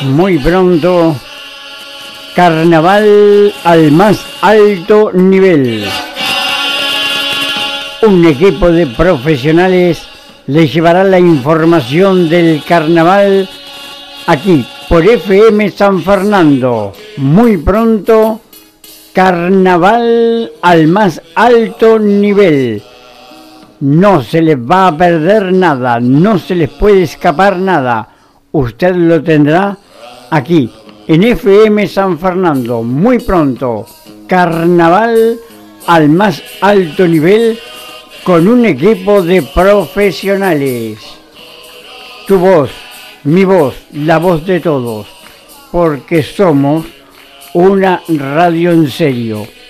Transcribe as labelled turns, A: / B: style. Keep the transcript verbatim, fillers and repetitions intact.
A: Muy pronto, carnaval al más alto nivel. Un equipo de profesionales les llevará la información del carnaval aquí por F M San Fernando. Muy pronto, carnaval al más alto nivel. No se les va a perder nada, no se les puede escapar nada. Usted lo tendrá aquí en F M San Fernando. Muy pronto, carnaval al más alto nivel con un equipo de profesionales. Tu voz, mi voz, la voz de todos, porque somos una radio en serio.